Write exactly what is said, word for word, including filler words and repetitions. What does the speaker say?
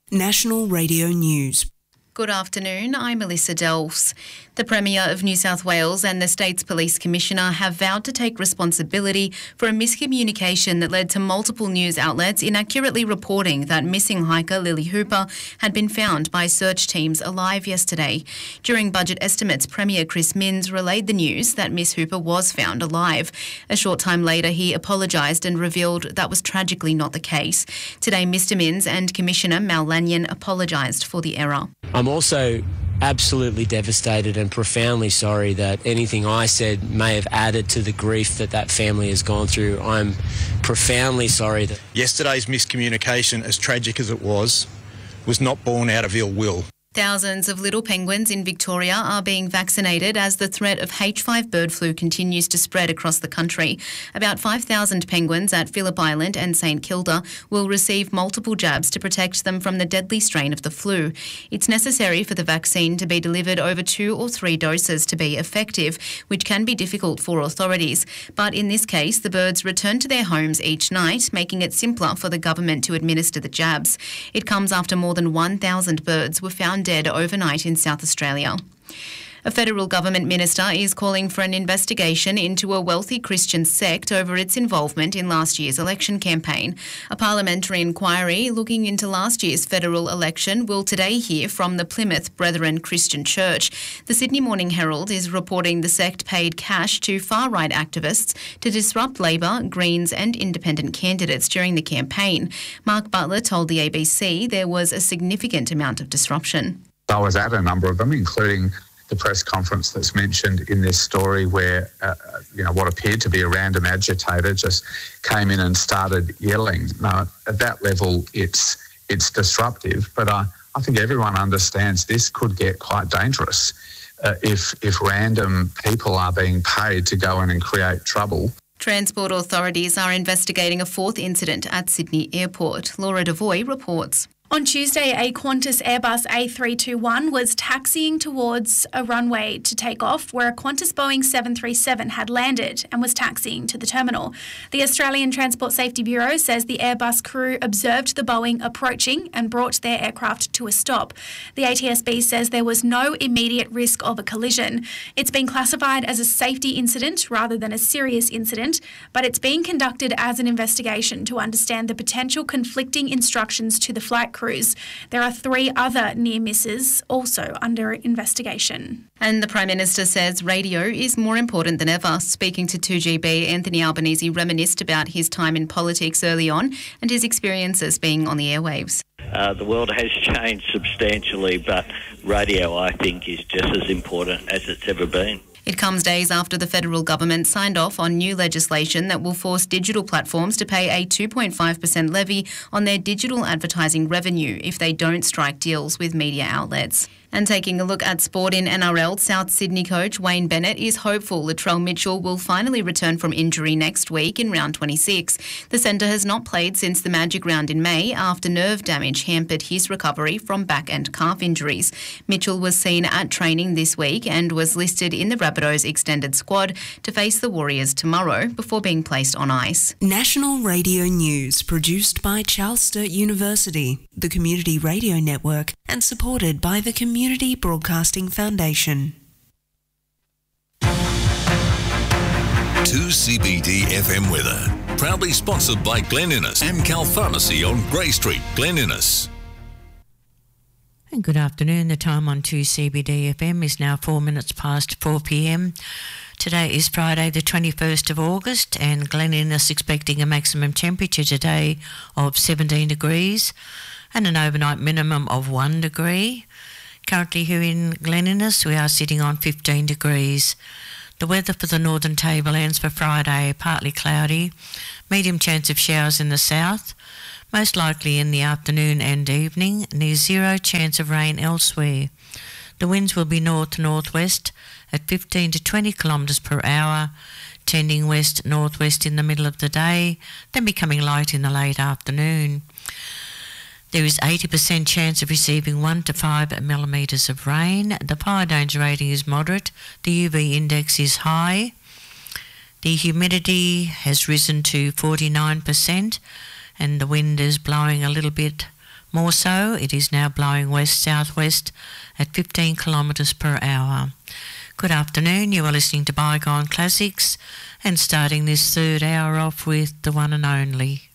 National Radio News. Good afternoon, I'm Melissa Delves. The Premier of New South Wales and the state's Police Commissioner have vowed to take responsibility for a miscommunication that led to multiple news outlets inaccurately reporting that missing hiker Lily Hooper had been found by search teams alive yesterday. During budget estimates, Premier Chris Minns relayed the news that Miss Hooper was found alive. A short time later, he apologised and revealed that was tragically not the case. Today, Mister Minns and Commissioner Mal Lanyon apologised for the error. I'm also absolutely devastated and profoundly sorry that anything I said may have added to the grief that that family has gone through. I'm profoundly sorry that... Yesterday's miscommunication, as tragic as it was, was not born out of ill will. Thousands of little penguins in Victoria are being vaccinated as the threat of H five bird flu continues to spread across the country. About five thousand penguins at Phillip Island and St Kilda will receive multiple jabs to protect them from the deadly strain of the flu. It's necessary for the vaccine to be delivered over two or three doses to be effective, which can be difficult for authorities. But in this case, the birds return to their homes each night, making it simpler for the government to administer the jabs. It comes after more than one thousand birds were found dead overnight in South Australia. A federal government minister is calling for an investigation into a wealthy Christian sect over its involvement in last year's election campaign. A parliamentary inquiry looking into last year's federal election will today hear from the Plymouth Brethren Christian Church. The Sydney Morning Herald is reporting the sect paid cash to far-right activists to disrupt Labor, Greens and independent candidates during the campaign. Mark Butler told the A B C there was a significant amount of disruption. I was at a number of them, including the press conference that's mentioned in this story where, uh, you know, what appeared to be a random agitator just came in and started yelling. Now, at that level, it's it's disruptive, but I, I think everyone understands this could get quite dangerous uh, if if random people are being paid to go in and create trouble. Transport authorities are investigating a fourth incident at Sydney Airport. Laura Devoy reports. On Tuesday, a Qantas Airbus A three twenty-one was taxiing towards a runway to take off where a Qantas Boeing seven thirty-seven had landed and was taxiing to the terminal. The Australian Transport Safety Bureau says the Airbus crew observed the Boeing approaching and brought their aircraft to a stop. The A T S B says there was no immediate risk of a collision. It's been classified as a safety incident rather than a serious incident, but it's being conducted as an investigation to understand the potential conflicting instructions to the flight crews. There are three other near misses also under investigation. And the Prime Minister says radio is more important than ever. Speaking to two G B, Anthony Albanese reminisced about his time in politics early on and his experiences being on the airwaves. Uh, the world has changed substantially, but radio, I think, is just as important as it's ever been. It comes days after the federal government signed off on new legislation that will force digital platforms to pay a two point five percent levy on their digital advertising revenue if they don't strike deals with media outlets. And taking a look at sport in N R L, South Sydney coach Wayne Bennett is hopeful Latrell Mitchell will finally return from injury next week in round twenty-six. The centre has not played since the Magic Round in May after nerve damage hampered his recovery from back and calf injuries. Mitchell was seen at training this week and was listed in the Rabbitohs extended squad to face the Warriors tomorrow before being placed on ice. National Radio News, produced by Charles Sturt University, the Community Radio Network, and supported by the Community Broadcasting Foundation. two C B D F M weather, proudly sponsored by Glen Innes, Amcal Pharmacy on Grey Street, Glen Innes. And good afternoon. The time on two C B D F M is now four minutes past four p m. Today is Friday the twenty-first of August, and Glen Innes expecting a maximum temperature today of seventeen degrees and an overnight minimum of one degree. Currently here in Glen Innes, we are sitting on fifteen degrees. The weather for the Northern Tablelands for Friday, partly cloudy, medium chance of showers in the south, most likely in the afternoon and evening, near zero chance of rain elsewhere. The winds will be north-northwest at fifteen to twenty kilometres per hour, tending west-northwest in the middle of the day, then becoming light in the late afternoon. There is eighty percent chance of receiving one to five millimetres of rain. The fire danger rating is moderate. The U V index is high. The humidity has risen to forty-nine percent and the wind is blowing a little bit More so, it is now blowing west-southwest at fifteen kilometres per hour. Good afternoon, you are listening to Bygone Classics and starting this third hour off with the one and only